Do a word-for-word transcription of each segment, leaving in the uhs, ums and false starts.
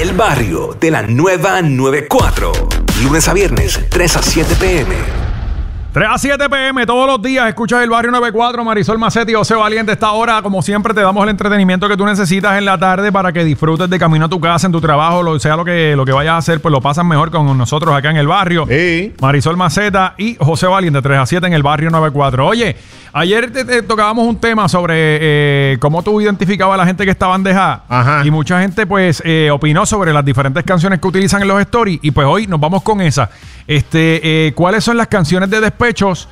El barrio de la nueva noventa y cuatro. Lunes a viernes, tres a siete pm. tres a siete pm todos los días. Escuchas el barrio noventa y cuatro. Marisol Macetti y José Valiente. Esta hora, como siempre, te damos el entretenimiento que tú necesitas en la tarde para que disfrutes de camino a tu casa, en tu trabajo, lo sea lo que, lo que vayas a hacer, pues lo pasas mejor con nosotros acá en el barrio. Sí. Marisol Maceta y José Valiente, tres a siete en el barrio noventa y cuatro. Oye, ayer te, te tocábamos un tema sobre eh, cómo tú identificabas a la gente que está bandejada. Ajá. Y mucha gente, pues, eh, opinó sobre las diferentes canciones que utilizan en los stories. Y pues hoy nos vamos con esa. Este, eh, ¿cuáles son las canciones de despechos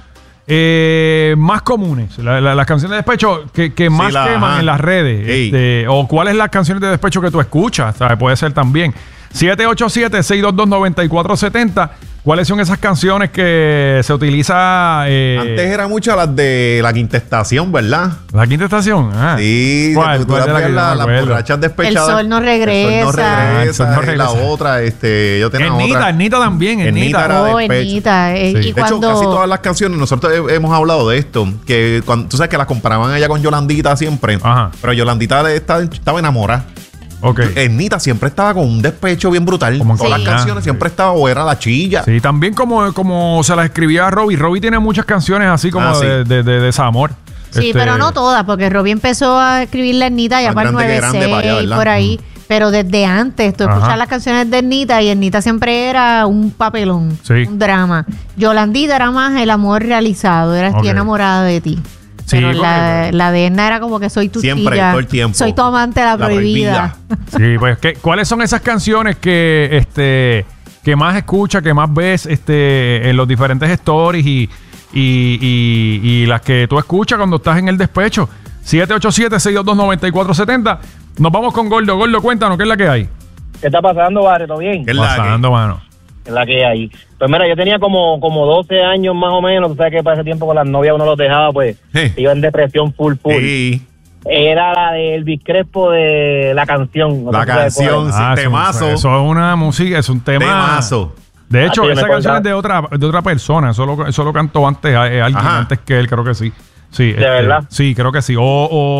eh, más comunes? La, la, las canciones de despecho que, que más Sí, la- queman ajá. en las redes. Ey. Este, o cuáles las canciones de despecho que tú escuchas, ¿sabes? Puede ser también. siete ocho siete, seis dos dos, nueve cuatro siete cero. ¿Cuáles son esas canciones que se utiliza? Eh, Antes eran muchas las de la quinta estación, ¿verdad? La quinta estación. Ah. Sí, ¿Cuál? tú, tú ¿Cuál las de la veías que yo la- me las acuerdo? borrachas despechadas. El sol no regresa. El sol no regresa. El sol no y regresa. La otra, este, yo tenía Ernita, otra. Ernita también, Ernita. Ernita era Oh, despecho. Ernita. eh, Sí. Y De hecho, cuando... casi todas las canciones, nosotros he- hemos hablado de esto, que cuando, tú sabes que las comparaban ella con Yolandita siempre, Ajá. pero Yolandita estaba, estaba enamorada. Ok. Ernita siempre estaba con un despecho bien brutal. Como en Todas Sí. las canciones Sí. siempre estaba o era la chilla. Sí, también como, como se las escribía Robbie. Robbie tiene muchas canciones así como Ah, sí. de, de, de desamor. Sí, Este, pero no todas, porque Robbie empezó a escribir la Ernita ya Más para el grande que nueve grande para allá, seis ¿verdad? por ahí. Pero desde antes, tú Ajá. escuchas las canciones de Ernita y Ernita siempre era un papelón, Sí. un drama. Yolandita era más el amor realizado, era estoy Ok. enamorada de ti. Sí, Pero porque- la, la de Edna era como que soy tu Siempre, chilla, todo el tiempo. soy tu amante, la, La prohibida. Sí, pues, ¿qué- ¿cuáles son esas canciones que este que más escuchas, que más ves este en los diferentes stories y, y, y, y las que tú escuchas cuando estás en el despecho? siete ocho siete, seis dos dos, nueve cuatro siete cero. Nos vamos con Gordo. Gordo, cuéntanos, ¿qué es la que hay? ¿Qué está pasando, Barrio? ¿Todo bien? ¿Qué es la que? Pasando, mano. ¿Qué es la que hay? Pues mira, yo tenía como, como doce años más o menos. Tú sabes que para ese tiempo con las novias uno los dejaba, pues Sí. iba en depresión full full. Sí. Era la de Elvis Crespo de la canción. No La sé si sabes cuál canción. es. Sí, Ah, eso- temazo. Eso es una música, es un tema. Temazo. De hecho, Ah, sí, esa me canción acordaba. es de otra, de otra persona. Eso lo, eso lo cantó antes eh, alguien Ajá. antes que él, creo que sí. Sí, ¿De verdad? Sí, creo que sí. O,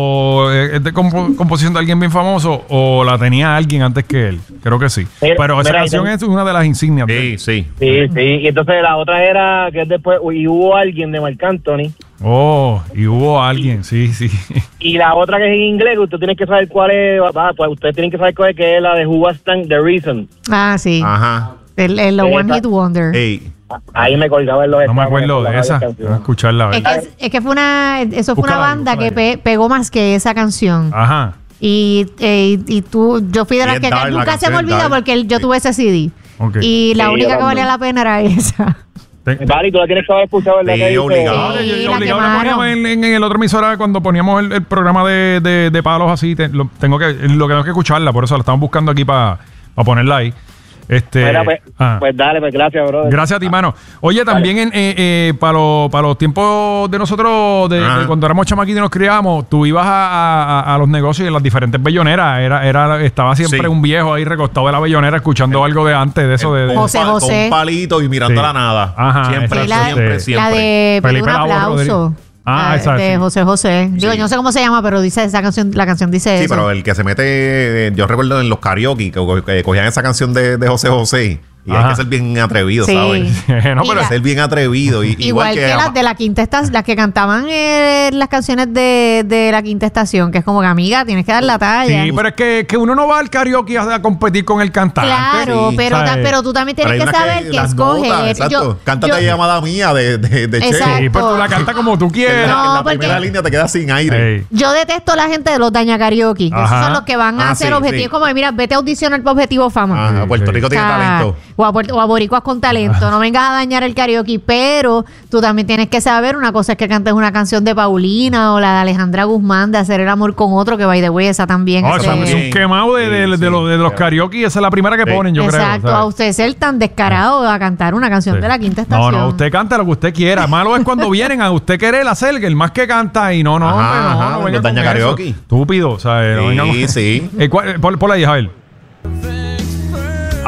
o eh, es de compo- composición de alguien bien famoso o la tenía alguien antes que él. Creo que sí. Mira, Pero esa mira, canción y es una de las insignias. de Sí, él. sí. Sí, sí. Y entonces la otra era que es después, y hubo alguien de Marc Anthony. Oh, y hubo alguien, sí, sí. Y la otra que es en inglés, que usted tiene que saber cuál es. Ah, pues ustedes tienen que saber cuál es, que es la de Who Was Stand The Reason. Ah, sí. Ajá. El, el One Esa- Hit Wonder. Ey. Ahí me colgaba en los No me estados acuerdo con de las esa. canciones. Voy a escucharla. a Es ver. que, es que fue una, eso fue Búscala una ahí, banda búscala que ahí. pe- pegó más que esa canción. Ajá. Y, eh, y, y tú, yo fui de las Bien que dark, la nunca se canción me es olvida dark. porque yo Sí. tuve ese C D. Ok. Y la Sí, única yo que valía también. la pena era esa. Te- Vale, tú la tienes que haber escuchado, ¿verdad? Sí, que dice- obligado. Yo- yo- Sí, yo la obligado la quemaron. poníamos en, en, en el otro emisora cuando poníamos el, el programa de, de, de palos así. te- lo, tengo que, lo que tengo que escucharla, por eso la estamos buscando aquí para ponerla ahí. Este, Mira, pues, ah. pues dale, pues gracias, brother. Gracias a ti, mano. Oye, también en, eh, eh, para los para los tiempos de nosotros, de, Ajá. de cuando éramos chamaquitos y nos criábamos, tú ibas a, a- a los negocios y en las diferentes belloneras. Era, era, estaba siempre Sí. un viejo ahí recostado de la bellonera escuchando algo de antes de eso. De, de- Con José un pa- José. Con un palito y mirando Sí. la nada. Ajá, Siempre, Sí, la, siempre, este, siempre. la de Pedí Felipe un Lavo aplauso. Rodríguez. Ah, La esa, de sí. José José. Digo, Sí. yo no sé cómo se llama, pero dice esa canción, la canción dice Sí, eso. pero el que se mete, eh, yo recuerdo en los karaoke que, co- que cogían esa canción de, de José José y Ajá. hay que ser bien atrevido, Sí. ¿sabes? no, Mira, pero Ser bien atrevido. Y, Igual, que, las de la quinta estación, las que cantaban eh, las canciones de, de la quinta estación, que es como que amiga, tienes que dar la talla. sí, pero es que, que uno no va al karaoke a, a competir con el cantante. Claro, Sí, pero, ta- ¿sabes? pero tú también Pero tienes hay que una saber que las escoger. notas, exacto. Yo- Cántate yo- llamada mía de, de, de Che. Exacto. Sí, pero tú la cantas como tú Que en quieras. la, No, en la porque- primera línea te quedas sin aire. Ey. Yo detesto a la gente de los daña karaoke. Que esos Ajá. son los que van a Ah, hacer sí, objetivos. sí. Como, mira, vete a audicionar para Objetivo Fama. Ajá, Puerto Sí. Rico tiene O sea, talento. O a, puert- o a boricuas con talento. No vengas a dañar el karaoke, pero tú también tienes que saber, una cosa es que cantes una canción de Paulina o la de Alejandra Guzmán de Hacer el amor con otro, que by the way, esa también. No, ese- eso es un quemado de, de, Sí, de sí, los, de los karaoke. Esa es la primera que Sí. ponen, yo Exacto, creo. a ¿sabes? usted ser tan descarado a cantar una canción Sí. de la quinta No, estación. no, usted canta lo que usted quiera. Malo es cuando vienen a usted querer hacer que el más que canta y no, no, Ajá, hombre, no, ajá, no los venga daña con karaoke. eso. Estúpido, ¿sabes? No venga con- Sí, sí. Eh, ¿cuál- pon- ponla ahí, Javier.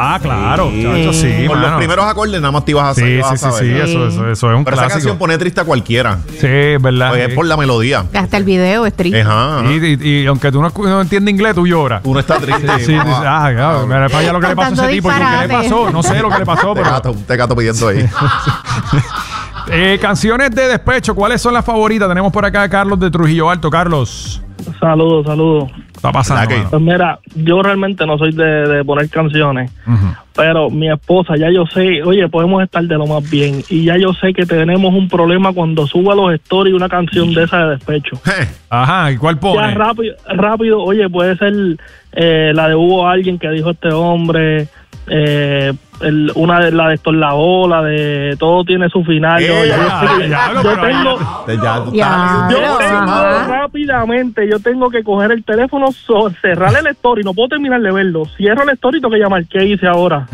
Ah, claro. Sí. Chacho, sí, Con mano. los primeros acordes nada más te ibas a Sí, ibas sí, a sí, saber. sí, eso, eso, eso es un Pero esa clásico. canción pone triste a cualquiera. Sí, es verdad. Pues es por la melodía. Hasta el video es triste. Ajá. Y, y- y aunque tú no, escu- no entiendes inglés, tú lloras. Uno está triste. Sí, sí, dices, ah, claro, mira para allá lo que le pasó a Cantando ese tipo. ¿Y tú, ¿Qué le disparate. pasó? No sé lo que le pasó, Te pero... gato, te gato pidiendo ahí. Eh, canciones de despecho, ¿cuáles son las favoritas? Tenemos por acá a Carlos de Trujillo Alto. Carlos, Saludos, saludos. está pasando, ¿Verdad que? mano? Pues mira, yo realmente no soy de, de poner canciones, Ujú. pero mi esposa, ya yo sé, oye, podemos estar de lo más bien, y ya yo sé que tenemos un problema cuando suba a los stories una canción de esa de despecho. Je, Ajá, ¿y cuál Ya pone? rápido, rápido, oye, puede ser eh, la de hubo alguien que dijo este hombre, eh, el- una de la de Héctor Lavoe, la de todo tiene su final. Eh, yo, ya, yo sé que- ya, yo pero tengo, te- ya, tú Ya, estás- yo pero, tengo ajá. rápidamente, yo tengo que coger el teléfono, so- cerrar el story, no puedo terminar de verlo. Cierro el story y tengo que llamar. ¿Qué hice ahora?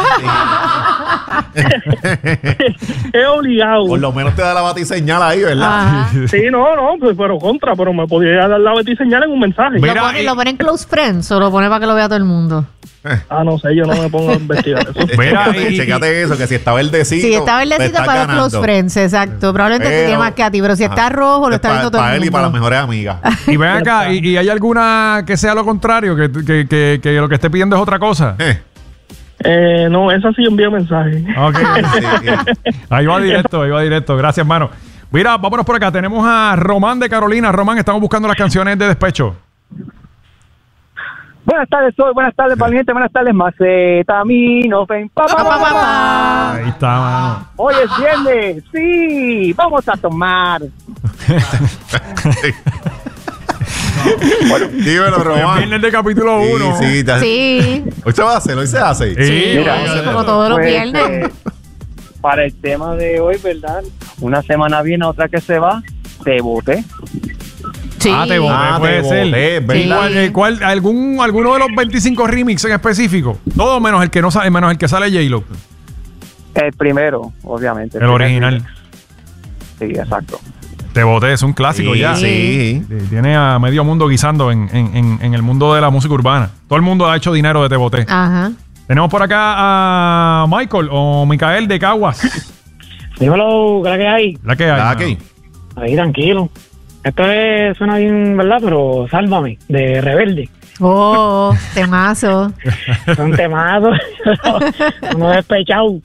Es obligado. Por lo menos te da la batiseñal ahí, ¿verdad? Ajá. Sí, no, no, pues, pero contra, pero me podía dar la señal en un mensaje. Mira, ¿Lo pone, y- ¿Lo pone en Close Friends o lo pone para que lo vea todo el mundo? Ah, no sé, yo no me pongo a investigar eso. Mira, Chécate, y- chécate eso, que si está verdecito. Si está pues verdecito estás para los ganando. Close Friends, exacto. Probablemente te Pero- tiene más que a ti, pero si está Ajá. rojo, lo Es está pa- viendo todo para el él y mundo. para las mejores amigas. Y ven acá, y, y hay alguna que sea lo contrario, que, que, que, que lo que esté pidiendo es otra cosa? Eh, Eh, no, esa sí envía mensaje. Ok. sí, sí. Ahí va directo, ahí va directo. Gracias, hermano. Mira, vámonos por acá. Tenemos a Román de Carolina. Román, estamos buscando las canciones de despecho. Buenas tardes, soy. Buenas tardes, valiente. Buenas tardes, Macetamino. Fen, pa, pa, Pa, pa, pa, pa, pa. pa. Ahí está, mano. Hoy es viernes. Sí, vamos a tomar. Dímelo, Es Román. viernes de capítulo Sí, uno. sí, te- Sí, Hoy se va a hacer, hoy se hace. Sí, Mira, vamos a hacerlo. como todos los Pues, viernes. eh, para el tema de hoy, ¿verdad? Una semana viene, otra que se va. Te boté. Sí. Ah, te boté, Ah, puede te ser. boté, Sí. ¿verdad? ¿Cuál, eh, cuál- algún, ¿Alguno de los veinticinco remixes en específico? Todo menos el que no sale, menos el que sale J-Lo. El primero, obviamente. El original. Sí, exacto. Te boté, es un clásico Sí, ya. sí. Eh, Tiene a medio mundo guisando en, en, en, en el mundo de la música urbana. Todo el mundo ha hecho dinero de Te boté. Ajá. Tenemos por acá a Michael o Micael de Caguas. Dímelo, ¿qué es la que hay? La que hay. Ah, mano. aquí. Ahí, tranquilo. Esto es, suena bien, ¿verdad? Pero Sálvame, de Rebelde. Oh, temazo. Son temazos. Uno despechado.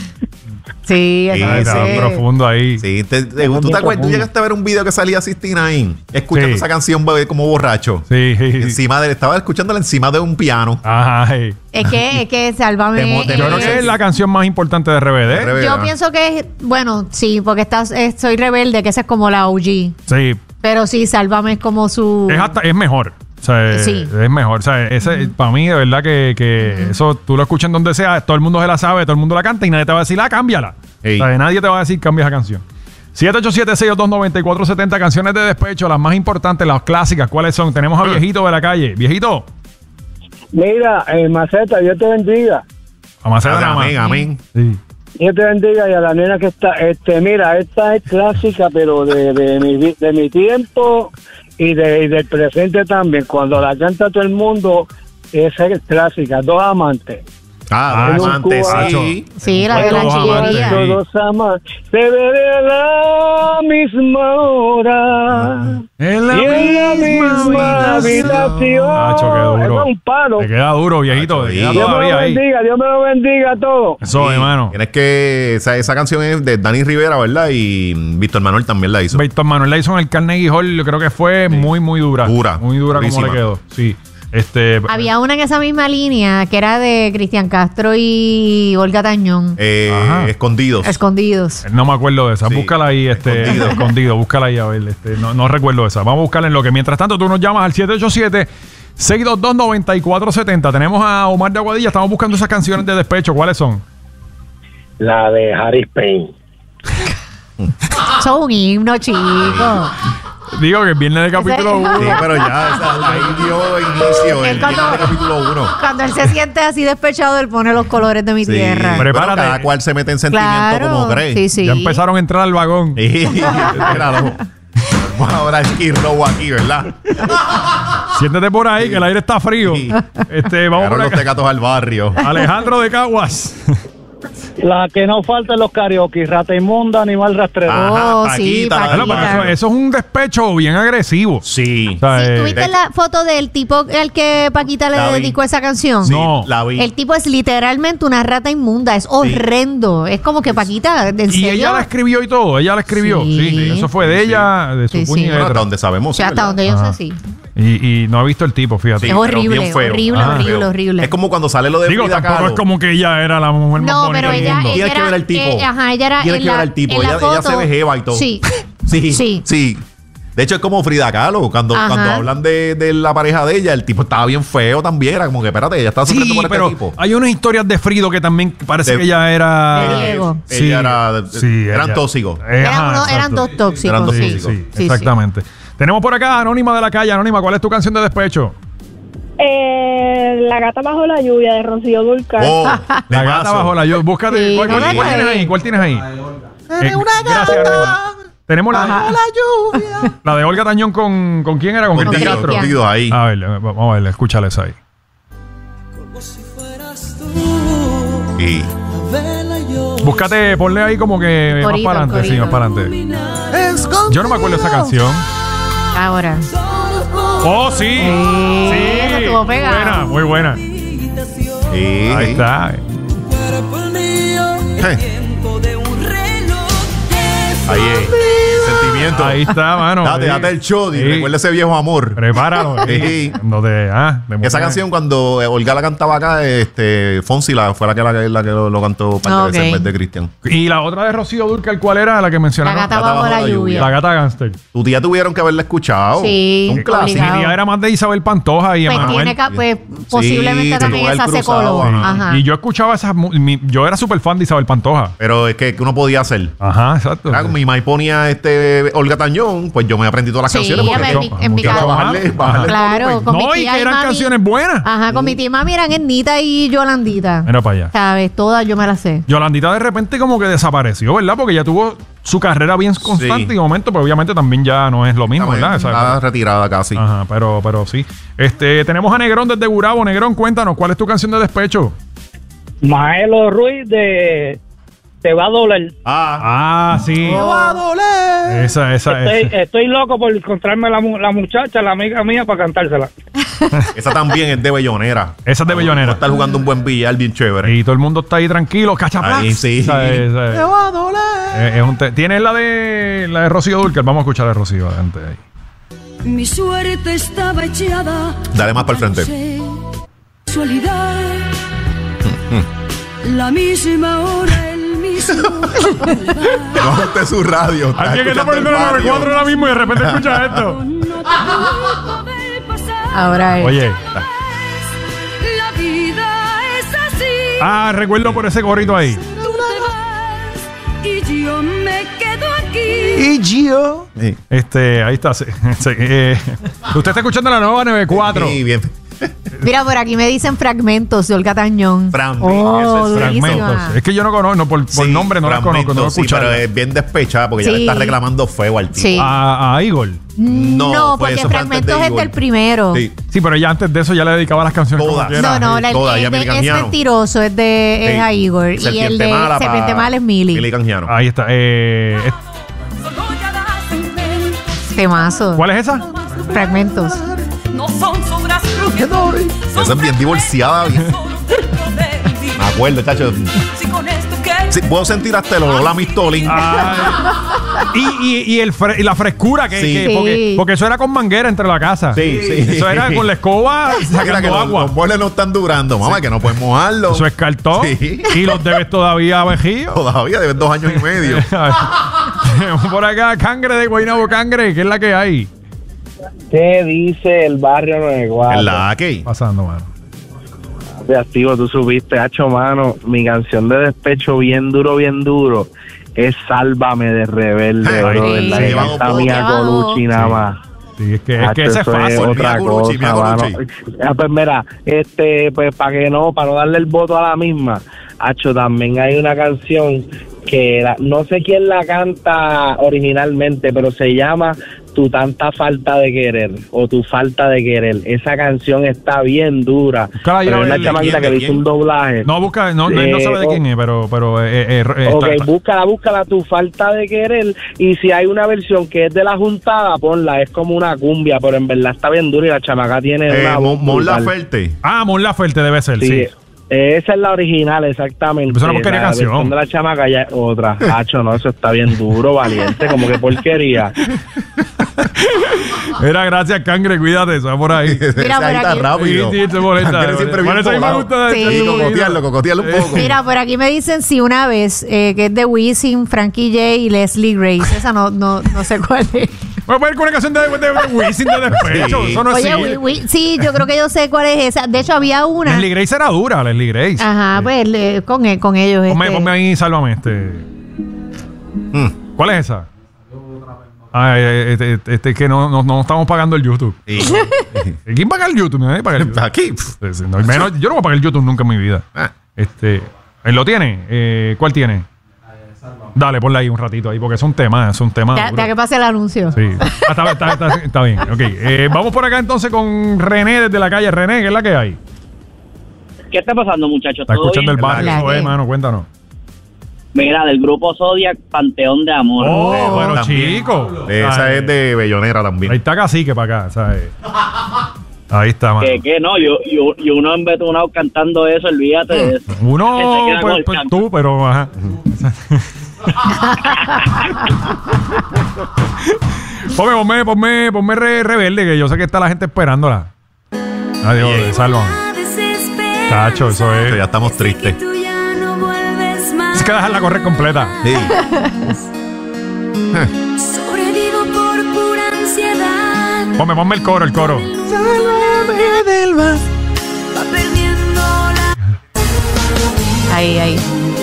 Sí, Sí, eso Ay, es. está eh. profundo ahí. Sí, te- te- bien ¿tú te acuerdas? ¿Tú profundo. llegaste a ver un video que salía Sistina ahí? Escuchando Sí. esa canción bebé, como borracho. Sí. Encima de, estaba escuchándola encima de un piano. Ajá. sí. Es que, es que Sálvame. Te mo- te Yo eh, creo que es la canción más importante de R B D. R B D. Yo ¿verdad? pienso que es, bueno, sí, porque estás, es- soy rebelde, que esa es como la O G. Sí. Pero sí, Sálvame es como su. Es, hasta, es mejor. O sea, Sí. es mejor. O sea, ese, para mí, de verdad que, que eso tú lo escuchas en donde sea, todo el mundo se la sabe, todo el mundo la canta y nadie te va a decir, ah, cámbiala. Ey. O sea, nadie te va a decir, cambia esa canción. siete ocho siete, seis dos nueve, cuatro siete cero, canciones de despecho, las más importantes, las clásicas, ¿cuáles son? Tenemos a Viejito de la calle. Viejito, Mira, eh, Maceta, Dios te bendiga. vamos a hacer nada más. Amén, amén. Sí. Dios te bendiga y a la nena que está. Este, mira, esta es clásica, pero de, de, mi, vi- de mi tiempo y, de, y del presente también. Cuando la canta todo el mundo, esa es clásica. Dos amantes. Ah, Ah, dos amantes, Cuba. sí. Sí, la de la Todos amantes, chillería. sí. Dos amantes. Se ve de la misma hora. En Y en la misma habitación. Nacho, qué duro. Eso es un palo. Te queda duro, viejito. Nacho, Te sí. queda Dios me lo todavía ahí. bendiga, Dios me lo bendiga a todos. Eso, Sí. hermano. Tienes que. Esa, esa canción es de Dani Rivera, ¿verdad? Y Víctor Manuel también la hizo. Víctor Manuel la hizo en el Carnegie Hall, yo creo que fue muy, muy dura. Dura, Muy dura como durísima. le quedó. Sí. Este, Había una en esa misma línea que era de Cristian Castro y Olga Tañón. Eh, Ajá. Escondidos. Escondidos. no me acuerdo de esa. Sí. Búscala ahí, este, Escondido. escondido. Búscala ahí a ver. Este, no, no recuerdo de esa. Vamos a buscarla en lo que. Mientras tanto, tú nos llamas al siete ocho siete, seis dos dos, nueve cuatro siete cero. Tenemos a Omar de Aguadilla. Estamos buscando esas canciones de despecho. ¿Cuáles son? La de Harris Payne. Son un himno, chico. Digo que viene de capítulo Ese- uno. Sí, pero ya, esa, ahí dio inicio Él el cuando- viernes de capítulo uno. Cuando él se siente así despechado, él pone los colores de mi Sí. tierra. Pero Prepárate. cada cual se mete en sentimiento Claro. como cree. Sí, sí. Ya empezaron a entrar al vagón. Sí, espéralo. Vamos ahora a Skid Row aquí, ¿verdad? Siéntete por ahí, que el aire está frío. Sí. Este, vamos por Llegaron los acá. tecatos al barrio. Alejandro de Caguas. La que no falta en los karaoke, rata inmunda, animal rastrero. Ajá, Oh, sí, Paquita, la Bueno, pero Paquita. eso, eso es un despecho bien agresivo. Sí. O sea, Sí, eh, ¿tuviste la foto del tipo al que Paquita le La vi. dedicó esa canción? Sí, No. la vi. El tipo es literalmente una rata inmunda, es horrendo. Es como que Paquita, ¿en y serio? ella la escribió y todo, ella la escribió. Sí, Sí. eso fue de ella, de su Sí, puño y sí. Bueno, hasta letra. donde sabemos. O sea, sí, hasta ¿verdad? donde yo Ajá. sé, sí. Y, y no ha visto el tipo, fíjate. Sí, Es pero horrible, bien feo. horrible, Ah, horrible, Feo. horrible. Es como cuando sale lo de Digo, Frida tampoco Kahlo. es como que ella era la mujer más No, bonita pero del ella, mundo. ella Tienes que era, ver al tipo. eh, ajá, ella era Tienes en que ver la- al tipo. en la Ella, ella se foto- ve jeva y todo. Sí. Sí, Sí. sí. De hecho, es como Frida Kahlo. Cuando, Ajá. cuando hablan de, de la pareja de ella, el tipo estaba bien feo también. Era como que, espérate, ella estaba sufriendo Sí, por pero este tipo. hay unas historias de Frido que también parece De- que ella era... De Diego. Sí, Ella era- sí, eran ella- tóxicos. Eh, Eran, ajá, uno- eran exacto. dos tóxicos. Eran dos sí. Sí, tóxicos. sí, Sí, exactamente. Tenemos por acá a Anónima de la Calle. Anónima, ¿cuál es tu canción de despecho? Eh, la gata bajo la lluvia de Rocío Dúrcal. Oh, La temazo. gata bajo la lluvia. Búscate. Sí, ¿Cuál, no cuál- la cuál tienes cagué. ahí? ¿Cuál tienes ahí? Eh, gracias, Anónima. Tenemos la, la de Olga Tañón con, ¿con quién era? Con Con Cristian Tito, Castro. con Tito ahí. A ver, eh, vamos a ver, escúchale esa ahí. Sí. Búscate, ponle ahí como que Corito, más para adelante, sí, corito. más para adelante. Yo no me acuerdo de esa canción. Ahora. Oh, sí. Sí, Sí. esa estuvo pegada. Buena, muy buena. Sí. Ahí está. Eh. Ahí es. Sentimiento. Ahí está, mano. Date, Sí. date el show y Sí. recuerda ese viejo amor. Prepáralo. Sí. Sí. No te, ah, de Esa mujer. canción, cuando eh, Olga la cantaba acá, este, Fonsi la, fue la que, la, que- la que lo, lo cantó para Ok. en vez de Cristian. Y la otra de Rocío Dúrcal, ¿cuál era? La que La mencionaron. gata bajo la lluvia. La gata gangster. Tu tía tuvieron que haberla escuchado. Sí, Un clásico. Mi obligado. tía era más de Isabel Pantoja y Pues Emanuel. tiene que, pues posiblemente Sí, también tuvo el esa se cruzado, coló. ajá. Ajá. Y yo escuchaba esas. mu- mi- yo era súper fan de Isabel Pantoja. Pero es que, que uno podía hacer. Ajá, exacto. Ah, mi mai ponía este Olga Tañón, pues yo me aprendí todas las Sí, canciones. a ver, porque en mi- en mi porque casa- bajarle- bajarle el Claro, volumen. con mi No, y tía que y eran mami. canciones buenas. Ajá, con mi tía y mami eran Ernita y Yolandita. Mira para allá. ¿Sabes? Todas yo me las sé. Yolandita de repente como que desapareció, ¿verdad? Porque ya tuvo su carrera bien constante Sí. y de momento, pues obviamente también ya no es lo mismo, ¿verdad? Está Esa- retirada casi. Ajá, pero, pero sí. Este, tenemos a Negrón desde Gurabo. Negrón, cuéntanos, ¿cuál es tu canción de despecho? Maelo Ruiz de Te va a doler. Ah, Ah, sí. va a doler. Esa, esa, Estoy, esa. estoy loco por encontrarme la, mu- la muchacha, la amiga mía, para cantársela. Esa también es de Bellonera. Esa es de Va a Bellonera. estar jugando un buen billar bien chévere. Y todo el mundo está ahí tranquilo, cachaplax. Ahí sí. Esa es- esa es. Te va a doler. Eh, es un te- ¿Tienes la de la de Rocío Dúrcal? Vamos a escuchar a Rocío adelante ahí. Mi suerte estaba echada. Dale más para el frente. Casualidad. La misma hora, el mismo. No ajuste su radio. Está Alguien que está escuchando poniendo el la noventa y cuatro barrio. ahora mismo y de repente escucha esto. Ahora es. Oye. La vida es así. Ah, recuerdo por ese gorrito ahí. Tú te vas y yo me quedo aquí. Y Gio. Sí. Este, ahí está. se- se- eh, usted está escuchando la nueva noventa y cuatro. Sí, bien. Mira, por aquí me dicen fragmentos de Olga Tañón. Fran, Oh, eso es durísima. Fragmentos. Es que yo no conozco, no, por, por Sí, nombre no la conozco, no lo he sí, escuchado. pero es bien despechada porque ya Sí. le está reclamando feo al tipo. Sí. A, a Igor. No, No, pues porque eso fue antes fragmentos de es Igor. del primero. Sí. Sí, pero ya antes de eso ya le dedicaba las canciones. Todas. como quiera. No, no, la- Toda, el, ya de- Mili es Canjiano. mentiroso, es de es Sí. a Igor. Y el Serpiente de Mala Serpiente pa- Mala es Mili. Mili Canjiano. Ahí está. Eh, es- Temazo. ¿Cuál es esa? Fragmentos. No son sombras Esa es bien divorciada. Bien. Me acuerdo, chacho. Si con esto que Sí, puedo sentir hasta el olor a mistolín. Ay. y, y, y, el fre- y la frescura que, Sí. que- Sí. porque, porque eso era con manguera entre la casa. Sí, sí. Eso era con la escoba Mira que sacando los, agua. los muebles no están durando, mamá, que no puedes mojarlo. Eso es cartón. Sí. Y los debes todavía a Vejío. Todavía deben dos años y medio. Tenemos por acá Cangre de Guaynabo Cangre, que es la que hay. ¿Qué dice el barrio nueve cuatro? En la que. Pasando, mano. De activo, tú subiste, hacho, mano. Mi canción de despecho bien duro, bien duro es Sálvame de Rebelde, Ay, bro. sí. La Se que llevan canta un Mia poco. Colucci nada Sí. más. Sí, es que, es Hacho, que ese es eso fácil. otra Mia Colucci, Mia cosa, Colucci. mano. Ah, pues mira, este, pues para que no, para no darle el voto a la misma, hacho, también hay una canción que la- no sé quién la canta originalmente, pero se llama tu tanta falta de querer o tu falta de querer. Esa canción está bien dura. Busca Pero la- una ¿de chamaquita quién, que de hizo quién? un doblaje. No, busca, no, no, él no Eh, sabe de oh. quién es, pero, pero eh, eh, eh, Ok, está- búscala, búscala, tu falta de querer. Y si hay una versión que es de la juntada, ponla. Es como una cumbia, pero en verdad está bien dura y la chamaca tiene Eh, una Mon voz Mon brutal. Laferte. Ah, Mon Laferte debe ser, sí. Sí, esa es la original, exactamente. Pues una porquería la canción. versión de la chamaca ya es otra. Hacho, no, eso está bien duro, valiente, como que porquería. Era gracias, Cangre, cuídate, eso va por ahí. Ese Mira, por ahí está aquí. rápido. Sí, sí, se molesta. Ángel siempre Por bien eso a mí me volado. gusta Sí. Y cocotearlo, cocotearlo un poco. Mira, por aquí me dicen sí una vez, eh, que es de Wisin, Frankie J y Leslie Grace. Esa no, no, no sé cuál es. Voy a poner con una canción de, de, de Wisin de despecho. Sí. Eso no Oye, es Wi- Wi- sí, yo creo que yo sé cuál es esa. De hecho, había una. Leslie Grace era dura, Leslie Grace. Ajá, pues le- con, él- con ellos. Ponme, este. ponme ahí, sálvame este. Mm. ¿Cuál es esa? Ah, eh, este, este, este, que no, no, no estamos pagando el YouTube. Sí. ¿Quién paga el YouTube? Nadie paga el YouTube. Aquí. Sí, sí, no, menos- yo no voy a pagar el YouTube nunca en mi vida. Ah. Este, ¿él lo tiene? Eh, ¿Cuál tiene? Dale, ponle ahí un ratito ahí, porque es un tema, es un tema. Ya, duro. ya que pase el anuncio. Sí. Ah, está, está- está- está bien. Ok. Eh, vamos por acá entonces con René desde la calle. René, ¿qué es la que hay? ¿Qué está pasando, muchachos? Está ¿Todo escuchando bien? el barrio. La Eso es, que- mano, cuéntanos. Mira, del grupo Zodiac, Panteón de Amor. Oh, bueno, También. chico. Esa Ay, es de Bellonera Ahí también. está Cacique para acá, ¿sabes? Ahí está, mano. Que, que no, yo, yo, y uno embetunado cantando eso, olvídate de eso. Uno, Que se queda con pues, el pues canto. tú, pero ajá. ponme, ponme, ponme, ponme re- rebelde, que yo sé que está la gente esperándola. Adiós, Oye. sálvame. Cacho, eso es. Ya estamos tristes. Es que dejarla correr completa. Sí. Sobrevivo por pura ansiedad. Ponme, ponme el coro, el coro. Va perdiendo la. Ahí, ahí.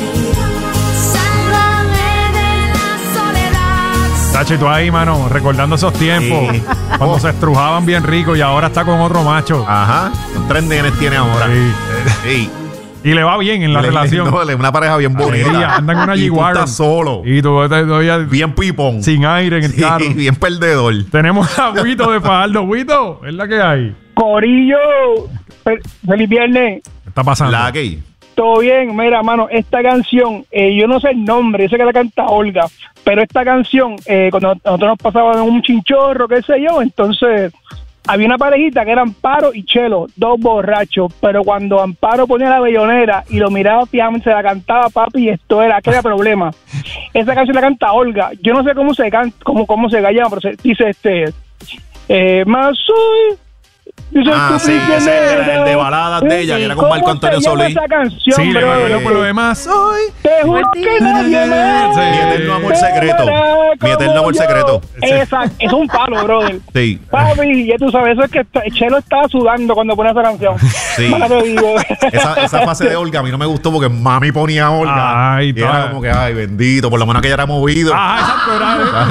Sálvame de la soledad. Tacho, y tú ahí, mano, recordando esos tiempos. Sí. Cuando Oh. se estrujaban bien rico y ahora está con otro macho. Ajá. Los tres nenes tiene ahora. Sí. Sí. Y le va bien en la Le- relación. no, le- una pareja bien Alegría, bonita. andan con una Y tú G-Wagon. estás solo. Y tú te- todavía Bien pipón. sin aire en el Sí, carro. bien perdedor. Tenemos a Huito de Fajardo. Huito, es la que hay. Corillo, fe- feliz viernes. ¿Qué está pasando? La que. Todo bien, mira, mano, esta canción, eh, yo no sé el nombre, yo sé que la canta Olga, pero esta canción, eh, cuando nosotros nos pasaban un chinchorro, qué sé yo, entonces había una parejita que era Amparo y Chelo, dos borrachos, pero cuando Amparo ponía la bellonera y lo miraba fijamente, se la cantaba papi, y esto era, ¿qué era problema? Esa canción la canta Olga, yo no sé cómo se canta, cómo, cómo se llama, pero se, dice este, eh, más soy... Dice Ah, tu sí, ese prisionera. era el de baladas de ella, que era con ¿Cómo Marco Antonio se llama Solís. esa canción, Sí, le brother? ganó por lo demás. Hoy. Te juro que nadie me Sí. Mi eterno amor secreto. Mi eterno amor secreto. Esa, es un palo, brother. Sí. Papi, ya tú sabes, eso es que está- Chelo estaba sudando cuando pone esa canción. Sí. Mala te digo. Esa, esa fase de Olga a mí no me gustó porque mami ponía a Olga. Ay, y era toda- como que, ay, bendito, por lo menos que ella era movido. Ah, exacto, era,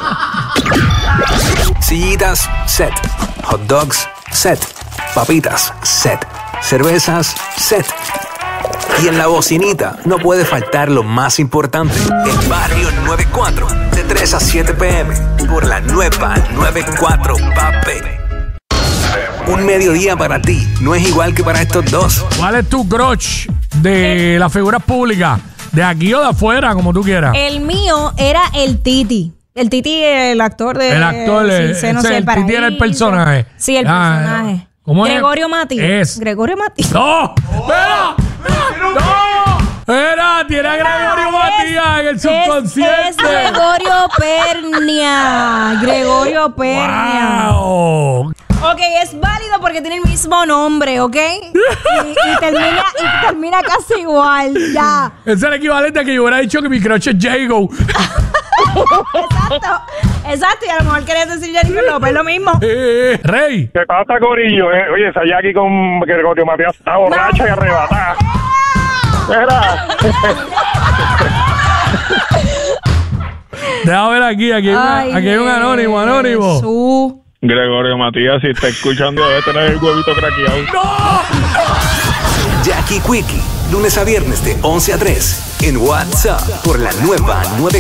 eh. Sillitas, set. Hot dogs, set. Papitas, set. Cervezas, set. Y en la bocinita no puede faltar lo más importante. El Barrio noventa y cuatro, de tres a siete p m por la nueva noventa y cuatro, papi. Un mediodía para ti no es igual que para estos dos. ¿Cuál es tu crush de las figuras públicas? ¿De aquí o de afuera, como tú quieras? El mío era el Titi. El Titi, el actor de... El actor, sí, el, sé, no ese, sé, el Titi era el Paraíso. personaje. Sí, el Ah, personaje. ¿Cómo es? Gregorio Mati. Es. Gregorio Mati. ¡No! ¡Espera! ¡No! ¡Era! Tiene a Gregorio Matías en el subconsciente. Es Gregorio Pernia. Gregorio Pernia. ¡Wow! Ok, es válido porque tiene el mismo nombre, ¿ok? Y, y termina, y termina casi igual, ya. Es el equivalente a que yo hubiera dicho que mi crush es Jago. Exacto, exacto. Y a lo mejor querías decir Jennifer López, lo mismo. Eh, Rey. ¿Qué pasa, Corillo? Eh, oye, esa Jackie con Gregorio Matías está borracha y arrebatada. Mira. Déjame ver aquí, aquí hay, una- Ay, aquí hay un anónimo, anónimo. Jesús. Gregorio Matías, si está escuchando, debe tener el huevito craqueado. Jackie Quickie, lunes a viernes de once a tres en WhatsApp por la nueva nueve.